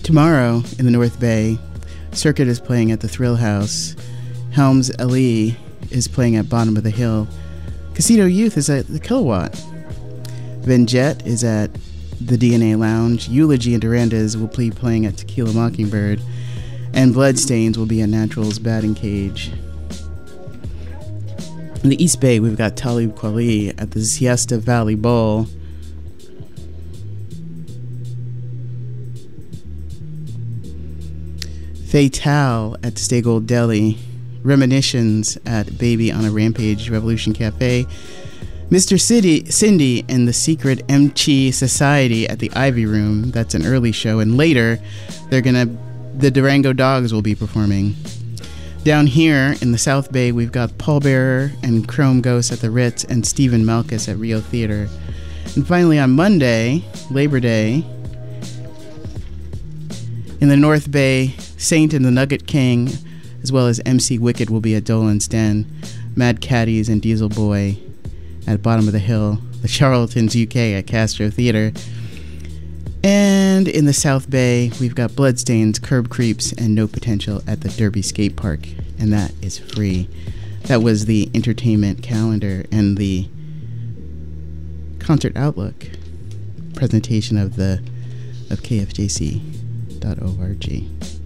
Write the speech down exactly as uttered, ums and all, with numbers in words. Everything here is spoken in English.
Tomorrow in the North Bay, Circuit is playing at the Thrill House. Helms Ali is playing at Bottom of the Hill. Casino Youth is at the Kilowatt. Venjet is at the D N A Lounge. Eulogy and Durandas will be playing at Tequila Mockingbird. And Bloodstains will be at Natural's Batting Cage. In the East Bay, we've got Talib Kweli at the Siesta Valley Bowl. Fatale at Stay Gold Deli. Reminiscence at Baby on a Rampage Revolution Cafe. Mister City, Cindy and the Secret M Chi Society at the Ivy Room. That's an early show. And later, they're gonna, the Durango Dogs will be performing. Down here in the South Bay, we've got Paul Bearer and Chrome Ghost at the Ritz and Stephen Malkus at Rio Theater. And finally on Monday, Labor Day, in the North Bay, Saint and the Nugget King, as well as M C Wicked will be at Dolan's Den, Mad Caddies and Diesel Boy at Bottom of the Hill, the Charlatans U K at Castro Theater. And in the South Bay, we've got Bloodstains, Curb Creeps, and No Potential at the Derby Skate Park, and that is free. That was the entertainment calendar and the concert outlook presentation of the of K F J C dot org.